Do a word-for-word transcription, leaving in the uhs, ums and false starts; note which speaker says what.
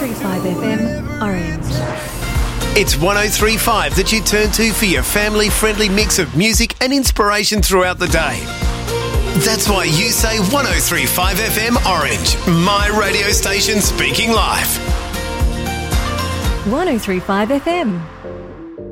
Speaker 1: three point five F M, Orange.
Speaker 2: It's one oh three point five that you turn to for your family-friendly mix of music and inspiration throughout the day. That's why you say one oh three point five F M Orange, my radio station speaking live.
Speaker 1: one oh three point five F M.